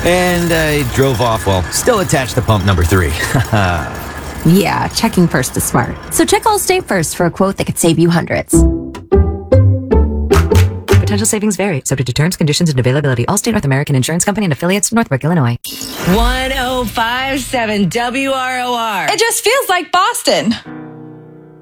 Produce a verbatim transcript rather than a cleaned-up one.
And I drove off while still attached to pump number three. Yeah, checking first is smart. So check Allstate first for a quote that could save you hundreds. Potential savings vary, subject to terms, conditions, and availability. Allstate North American Insurance Company and affiliates, Northbrook, Illinois. one oh five point seven W R O R. It just feels like Boston.